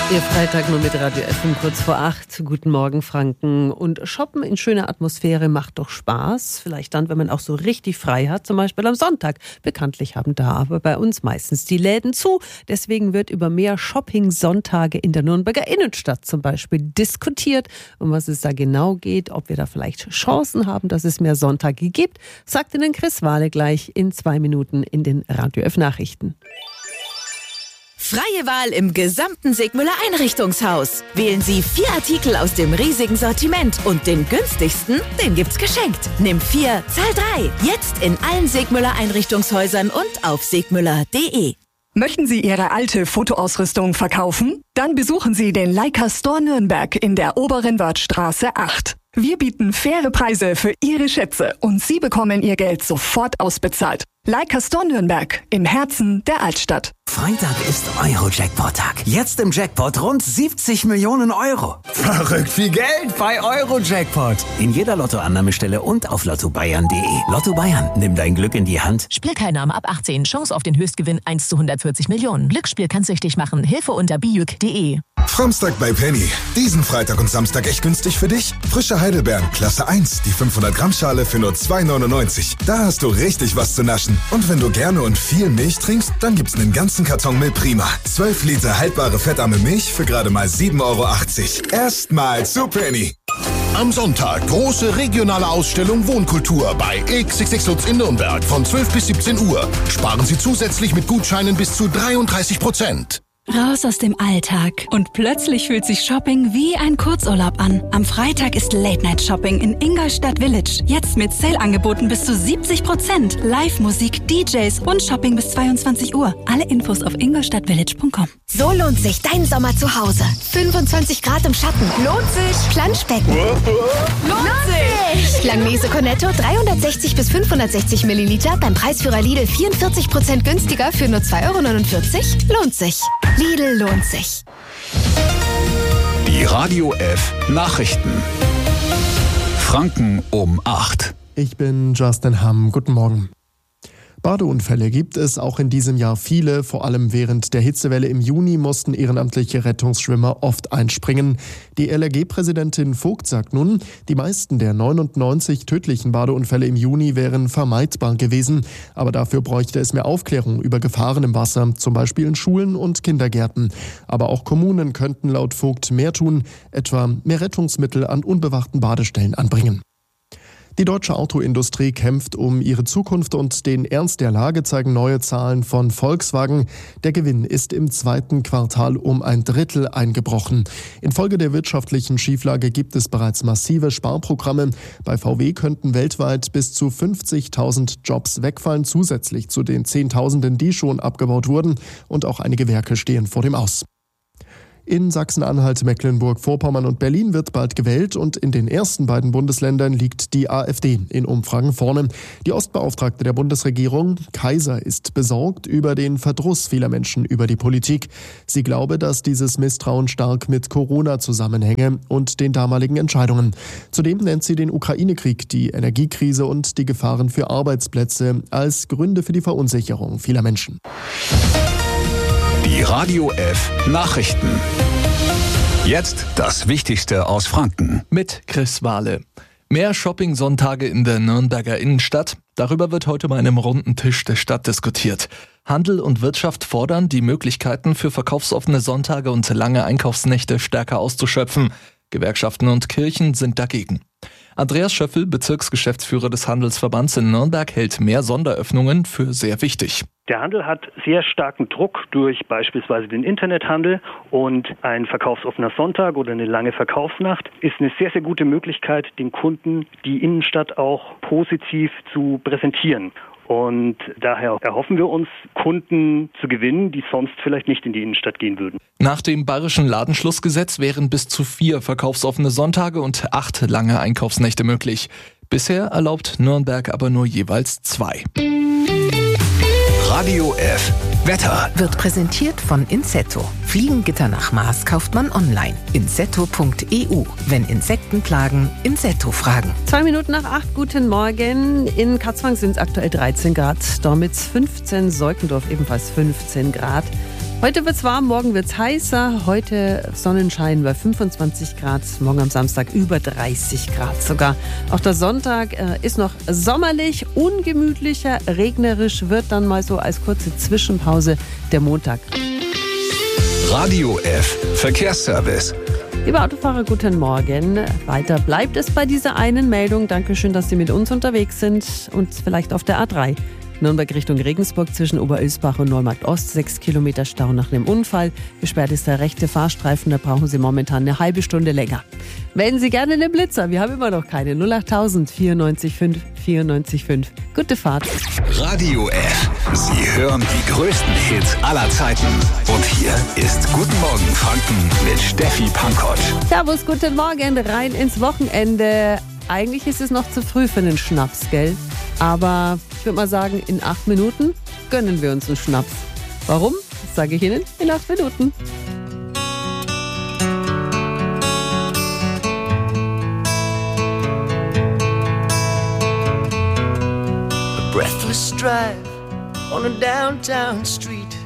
Ihr Freitag nur mit Radio FM kurz vor 8. Guten Morgen, Franken. Und shoppen in schöner Atmosphäre macht doch Spaß. Vielleicht dann, wenn man auch so richtig frei hat, zum Beispiel am Sonntag. Bekanntlich haben da aber bei uns meistens die Läden zu. Deswegen wird über mehr Shopping-Sonntage in der Nürnberger Innenstadt zum Beispiel diskutiert. Um was es da genau geht, ob wir da vielleicht Chancen haben, dass es mehr Sonntage gibt, sagt Ihnen Chris Wahle gleich in 2 Minuten in den Radio F Nachrichten. Freie Wahl im gesamten Segmüller Einrichtungshaus. Wählen Sie 4 Artikel aus dem riesigen Sortiment und den günstigsten, den gibt's geschenkt. Nimm 4, zahl 3. Jetzt in allen Segmüller Einrichtungshäusern und auf segmüller.de. Möchten Sie Ihre alte Fotoausrüstung verkaufen? Dann besuchen Sie den Leica Store Nürnberg in der Oberen Wörthstraße 8. Wir bieten faire Preise für Ihre Schätze und Sie bekommen Ihr Geld sofort ausbezahlt. Leica Store Nürnberg im Herzen der Altstadt. Freitag ist Euro-Jackpot-Tag. Jetzt im Jackpot rund 70 Millionen Euro. Verrückt viel Geld bei Euro-Jackpot. In jeder Lottoannahmestelle und auf lottobayern.de. Lotto Bayern, nimm dein Glück in die Hand. Spielteilnahme ab 18. Chance auf den Höchstgewinn 1 zu 140 Millionen. Glücksspiel kann süchtig machen. Hilfe unter bijuk.de. Framstag bei Penny. Diesen Freitag und Samstag echt günstig für dich? Frische Heidelbeeren, Klasse 1, die 500 Gramm Schale für nur 2,99. Da hast du richtig was zu naschen. Und wenn du gerne und viel Milch trinkst, dann gibt's einen ganzen Karton Milch Prima. 12 Liter haltbare fettarme Milch für gerade mal 7,80 Euro. Erstmal zu Penny. Am Sonntag große regionale Ausstellung Wohnkultur bei XXX Lutz in Nürnberg von 12 bis 17 Uhr. Sparen Sie zusätzlich mit Gutscheinen bis zu 33%. Raus aus dem Alltag. Und plötzlich fühlt sich Shopping wie ein Kurzurlaub an. Am Freitag ist Late-Night-Shopping in Ingolstadt Village. Jetzt mit Sale-Angeboten bis zu 70%. Live-Musik, DJs und Shopping bis 22 Uhr. Alle Infos auf ingolstadtvillage.com. So lohnt sich dein Sommer zu Hause. 25 Grad im Schatten. Lohnt sich. Planschbecken. Lohnt sich. Langnese Cornetto 360 bis 560 Milliliter beim Preisführer Lidl 44% günstiger für nur 2,49 Euro. Lohnt sich. Lidl lohnt sich. Die Radio F Nachrichten. Franken um 8. Ich bin Justin Hamm. Guten Morgen. Badeunfälle gibt es auch in diesem Jahr viele. Vor allem während der Hitzewelle im Juni mussten ehrenamtliche Rettungsschwimmer oft einspringen. Die LRG-Präsidentin Vogt sagt nun, die meisten der 99 tödlichen Badeunfälle im Juni wären vermeidbar gewesen. Aber dafür bräuchte es mehr Aufklärung über Gefahren im Wasser, zum Beispiel in Schulen und Kindergärten. Aber auch Kommunen könnten laut Vogt mehr tun, etwa mehr Rettungsmittel an unbewachten Badestellen anbringen. Die deutsche Autoindustrie kämpft um ihre Zukunft und den Ernst der Lage zeigen neue Zahlen von Volkswagen. Der Gewinn ist im 2. Quartal um 1/3 eingebrochen. Infolge der wirtschaftlichen Schieflage gibt es bereits massive Sparprogramme. Bei VW könnten weltweit bis zu 50.000 Jobs wegfallen, zusätzlich zu den Zehntausenden, die schon abgebaut wurden. Und auch einige Werke stehen vor dem Aus. In Sachsen-Anhalt, Mecklenburg-Vorpommern und Berlin wird bald gewählt und in den ersten beiden Bundesländern liegt die AfD in Umfragen vorne. Die Ostbeauftragte der Bundesregierung, Kaiser, ist besorgt über den Verdruss vieler Menschen über die Politik. Sie glaube, dass dieses Misstrauen stark mit Corona zusammenhänge und den damaligen Entscheidungen. Zudem nennt sie den Ukraine-Krieg, die Energiekrise und die Gefahren für Arbeitsplätze als Gründe für die Verunsicherung vieler Menschen. Die Radio F Nachrichten. Jetzt das Wichtigste aus Franken. Mit Chris Wahle. Mehr Shopping-Sonntage in der Nürnberger Innenstadt. Darüber wird heute bei einem runden Tisch der Stadt diskutiert. Handel und Wirtschaft fordern, die Möglichkeiten für verkaufsoffene Sonntage und lange Einkaufsnächte stärker auszuschöpfen. Gewerkschaften und Kirchen sind dagegen. Andreas Schöffel, Bezirksgeschäftsführer des Handelsverbands in Nürnberg, hält mehr Sonderöffnungen für sehr wichtig. Der Handel hat sehr starken Druck durch beispielsweise den Internethandel und ein verkaufsoffener Sonntag oder eine lange Verkaufsnacht ist eine sehr, sehr gute Möglichkeit, den Kunden die Innenstadt auch positiv zu präsentieren. Und daher erhoffen wir uns, Kunden zu gewinnen, die sonst vielleicht nicht in die Innenstadt gehen würden. Nach dem bayerischen Ladenschlussgesetz wären bis zu 4 verkaufsoffene Sonntage und 8 lange Einkaufsnächte möglich. Bisher erlaubt Nürnberg aber nur jeweils 2. Radio F Wetter Wird präsentiert von Insetto. Fliegengitter nach Maß kauft man online. Insetto.eu. Wenn Insekten plagen, Insetto fragen. 2 Minuten nach 8, guten Morgen. In Katzwang sind es aktuell 13 Grad. Dormitz 15, Seukendorf ebenfalls 15 Grad. Heute wird's warm, morgen wird's heißer. Heute Sonnenschein bei 25 Grad, morgen am Samstag über 30 Grad sogar. Auch der Sonntag ist noch sommerlich, ungemütlicher, regnerisch wird dann mal so als kurze Zwischenpause der Montag. Radio F Verkehrsservice. Liebe Autofahrer, guten Morgen. Weiter bleibt es bei dieser einen Meldung. Dankeschön, dass Sie mit uns unterwegs sind und vielleicht auf der A3. Nürnberg Richtung Regensburg zwischen Oberölsbach und Neumarkt Ost, 6 Kilometer Stau nach einem Unfall. Gesperrt ist der rechte Fahrstreifen, da brauchen Sie momentan eine halbe Stunde länger. Wählen Sie gerne einen Blitzer, wir haben immer noch keine. 08000 94 5 94 5. Gute Fahrt. Radio F. Sie hören die größten Hits aller Zeiten. Und hier ist Guten Morgen Franken mit Steffi Pankotsch. Servus, guten Morgen, rein ins Wochenende. Eigentlich ist es noch zu früh für einen Schnaps, gell? Aber ich würde mal sagen, in 8 Minuten gönnen wir uns einen Schnaps. Warum? Das sage ich Ihnen in 8 Minuten. A breathless drive on a downtown street.